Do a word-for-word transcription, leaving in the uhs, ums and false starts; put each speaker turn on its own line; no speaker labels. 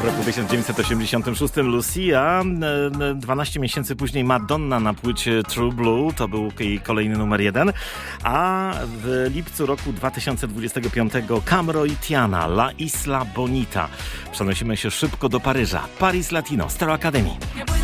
W roku tysiąc dziewięćset osiemdziesiątym szóstym Lucia, dwanaście miesięcy później Madonna na płycie True Blue, to był jej kolejny numer jeden, a w lipcu roku dwa tysiące dwudziestego piątego Camro i Tiana, La Isla Bonita. Przenosimy się szybko do Paryża. Paris Latino, Star Academy.